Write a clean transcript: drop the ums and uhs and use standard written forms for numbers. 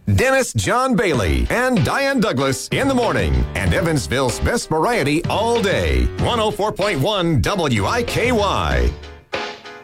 Dennis John Bailey and Diane Douglas in the morning, and Evansville's best variety all day. 104.1 WIKY.